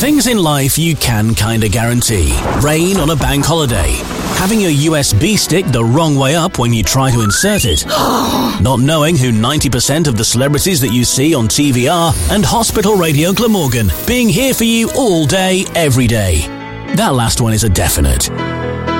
Things in life you can kinda guarantee. Rain on a bank holiday. Having your USB stick the wrong way up when you try to insert it. Not knowing who 90% of the celebrities that you see on TV are. And Hospital Radio Glamorgan being here for you all day, every day. That last one is a definite.